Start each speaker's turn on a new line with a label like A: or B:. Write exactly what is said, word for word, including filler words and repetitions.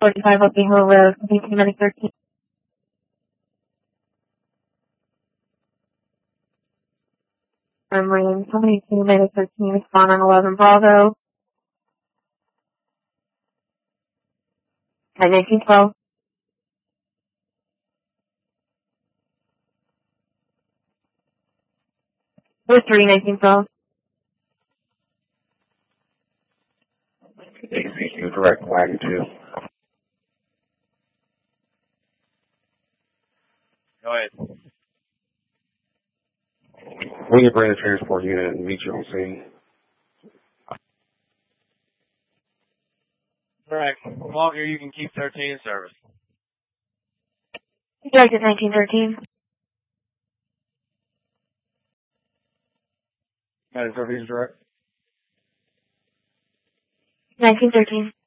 A: forty-five Oaking Hill Road, B T Medic thirteen. Marine, seventy-two Medic thirteen, respond on eleven Bravo. At nineteen twelve. With three nineteen twelve.
B: A C Q direct wagon two.
C: Go ahead.
B: We can bring the transport unit and meet you on scene.
C: Alright, Walker, you can keep thirteen in service.
A: Directed nineteen thirteen.
B: That is thirteen direct.
A: nineteen thirteen.